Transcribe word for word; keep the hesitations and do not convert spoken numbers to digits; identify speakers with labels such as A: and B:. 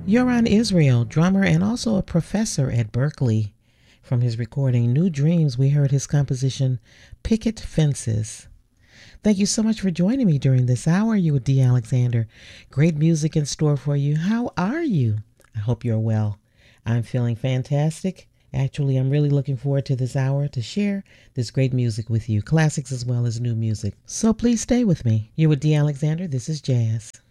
A: Yoran Israel, drummer and also a professor at Berkeley. From his recording New Dreams, we heard his composition Picket Fences. Thank you so much for joining me during this hour. You with Dee Alexander. Great music in store for you. How are you? I hope you're well. I'm feeling fantastic. Actually, I'm really looking forward to this hour to share this great music with you, classics as well as new music. So please stay with me. You're with Dee Alexander. This is Jazz.